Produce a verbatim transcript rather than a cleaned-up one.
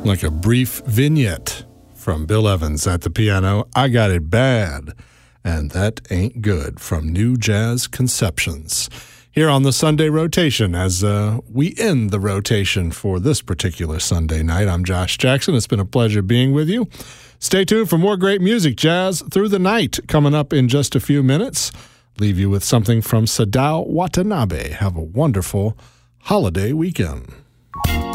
Like a brief vignette from Bill Evans at the piano, I Got It Bad, and That Ain't Good from New Jazz Conceptions. Here on the Sunday Rotation, as uh, we end the rotation for this particular Sunday night, I'm Josh Jackson. It's been a pleasure being with you. Stay tuned for more great music, Jazz Through the Night, coming up in just a few minutes. Leave you with something from Sadao Watanabe. Have a wonderful holiday weekend.